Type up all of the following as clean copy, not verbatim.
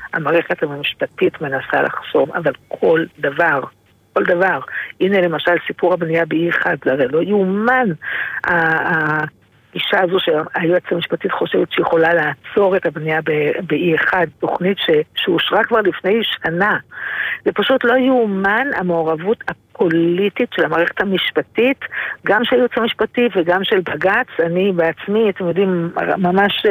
המערכת המשפטית מנסה לחסום, אבל כל דבר, הנה למשל סיפור הבנייה ב-E1, זה הרי לא יאומן, האישה הזו שהיועצת המשפטית חושבת שיכולה לעצור את הבנייה ב-E1, תוכנית שאושרה כבר לפני שנה. זה פשוט לא יאומן המעורבות הפוליטית של המערכת המשפטית, גם של הייעוץ המשפטי וגם של בג"ץ. אני בעצמי, אתם יודעים, ממש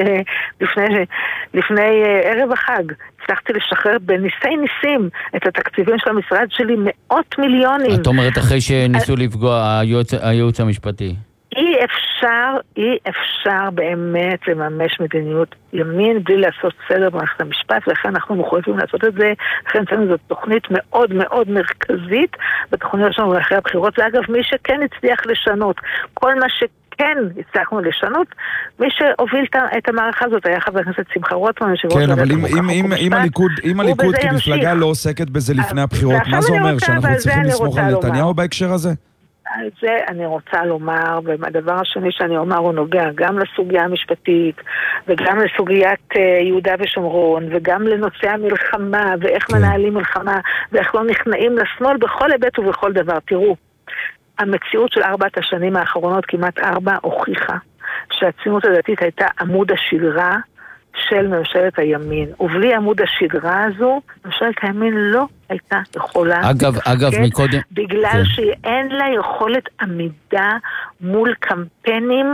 לפני ערב החג, הצלחתי לשחרר בניסי ניסים את התקציבים של המשרד שלי, מאות מיליונים. את אומרת אחרי שניסו לפגוע הייעוץ המשפטי. אי אפשר באמת לממש מדיניות ימין בלי לעשות סדר במערכת המשפט, ולכן אנחנו מחויבים לעשות את זה. לכן זאת תוכנית מאוד מאוד מרכזית בתוכניות שלנו אחרי הבחירות. ואגב, מי שכן הצליח לשנות, כל מה שכן הצלחנו לשנות, מי שהוביל את המערכה הזאת היה חבר הכנסת שמחה רוטמן. כן, אבל אם הליכוד כמפלגה לא עוסקת בזה לפני הבחירות, מה זה אומר? שאנחנו צריכים לסמוך על נתניהו בהקשר הזה? על זה אני רוצה לומר, והדבר השני שאני אומר הוא נוגע גם לסוגיה המשפטית, וגם לסוגיית יהודה ושומרון, וגם לנושא המלחמה, ואיך מנהלים מלחמה, ואיך לא נכנעים לשמאל בכל היבט ובכל דבר. תראו, המציאות של 4 השנים האחרונות, כמעט 4, הוכיחה שהציונות הדתית הייתה עמוד השדרה של ממשלת הימין, ובלי עמוד השדרה הזו, ממשלת הימין לא הייתה יכולה אגב, מקודם בגלל שאין לה יכולת עמידה מול קמפיינים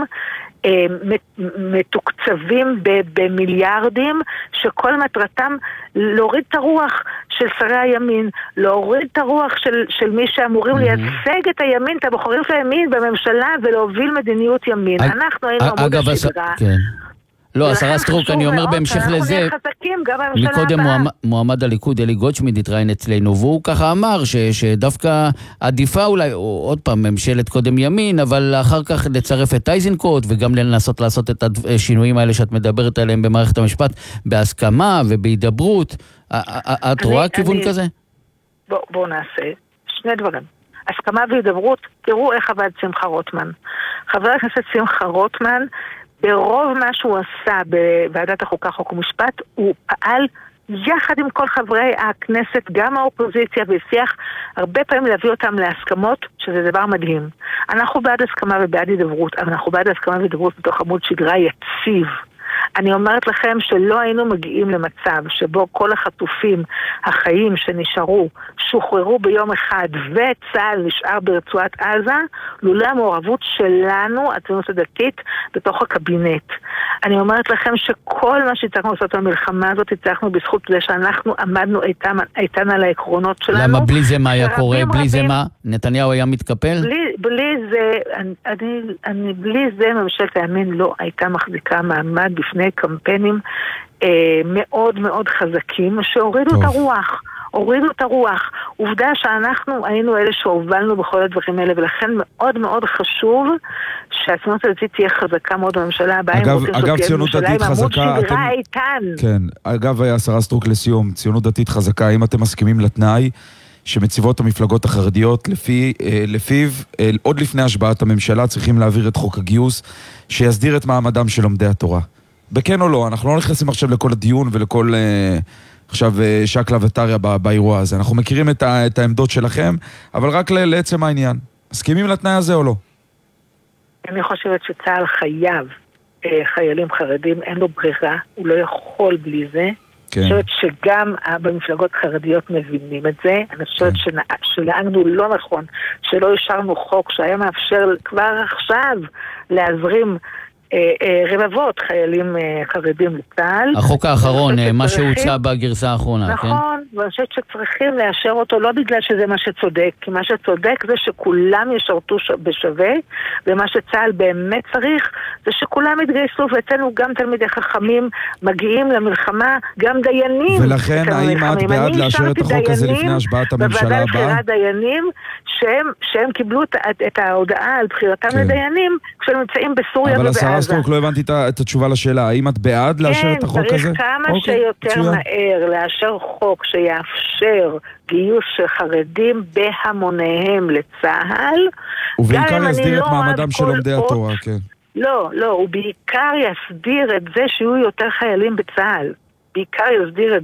מתוקצבים במיליארדים, שכל מטרתם להוריד את הרוח של שרי הימין, להוריד את הרוח של מי שאמורים לייצג את הימין, את הבוחרים של הימין בממשלה, ולהוביל מדיניות ימין. אנחנו היינו עמוד השדרה. לא, השרה סטרוק, אני אומר בהמשך לזה, מקודם מועמד הליכוד אלי גולדשמידט התראיין אצלנו, והוא ככה אמר שדווקא עדיפה אולי, עוד פעם, ממשלת קודם ימין, אבל אחר כך לצרף את אייזנקוט, וגם לנסות לעשות את השינויים האלה שאת מדברת עליהם במערכת המשפט, בהסכמה ובהידברות. את רואה כיוון כזה? בואו נעשה שני דברים. הסכמה והידברות, תראו איך עבד שמחה רוטמן. חבר הכנסת שמחה רוטמן, ברוב מה שהוא עשה בוועדת החוקה, חוק ומשפט, הוא פעל יחד עם כל חברי הכנסת, גם האופוזיציה, והצליח הרבה פעמים להביא אותם להסכמות, שזה דבר מדהים. אנחנו בעד הסכמה ובעד הידברות, אבל אנחנו בעד הסכמה והידברות בתוך עמוד שדרה יציב. אני אומרת לכם שלא היינו מגיעים למצב שבו כל החטופים החיים שנשארו שוחררו ביום אחד וצה"ל נשאר ברצועת עזה, לולא המעורבות שלנו, הציונות הדתית, בתוך הקבינט. אני אומרת לכם שכל מה שהצלחנו לעשות במלחמה הזאת, הצלחנו בזכות זה שאנחנו עמדנו איתן על העקרונות שלנו. למה בלי זה מה היה קורה? בלי זה מה? נתניהו היה מתקפל? בלי זה ממשלת הימין לא הייתה מחזיקה מעמד בפני קמפיינים מאוד מאוד חזקים שהורידו את הרוח. עובדה שאנחנו היינו אלה שהובלנו בכל הדברים האלה, ולכן מאוד מאוד חשוב שהציונות הדתית תהיה חזקה מאוד בממשלה הבאה. אגב, ציונות דתית חזקה, כן, אגב, השרה סטרוק לסיום, ציונות דתית חזקה, האם אתם מסכימים לתנאי שמציבות המפלגות החרדיות, לפיו, עוד לפני השבעת הממשלה, צריכים להעביר את חוק הגיוס, שיסדיר את מעמדם של לומדי התורה? בכן או לא? אנחנו לא נכנסים עכשיו לכל הדיון ולכל עכשיו שקלה וטריה באירוע הזה. אנחנו מכירים את העמדות שלכם, אבל רק לעצם העניין. מסכימים לתנאי הזה או לא? אני חושבת שצה"ל חייב חיילים חרדים, אין לו ברירה, הוא לא יכול בלי זה. אני חושבת שגם במפלגות חרדיות מבינים את זה. אני חושבת שלעגנו לא נכון, שלא השארנו חוק שהיה מאפשר כבר עכשיו להזרים רבבות חיילים חרדים לצה"ל. החוק האחרון, מה שהוצא בגרסה האחרונה. נכון, ואני חושבת שצריכים לאשר אותו לא בגלל שזה מה שצודק, כי מה שצודק זה שכולם ישרתו בשווה, ומה שצה"ל באמת צריך זה שכולם יתגייסו, ואצלנו גם תלמידי חכמים מגיעים למלחמה, גם דיינים. ולכן האם את בעד לאשר את החוק הזה לפני השבעת הממשלה הבאה? בוועדה לבחירת דיינים, שהם קיבלו את ההודעה על בחירתם לדיינים, כשהם נמצאים בסוריה ובעזה. סטרוק, לא הבנתי את התשובה לשאלה. האם את בעד לאשר את החוק הזה? כן, צריך כמה שיותר מהר לאשר חוק שיאפשר גיוס של חרדים בהמוניהם לצה"ל. ובעיקר יסדיר את מעמדם של לומדי התורה, כן. לא, הוא בעיקר יסדיר את זה שיהיו יותר חיילים בצה"ל. בעיקר יסדיר את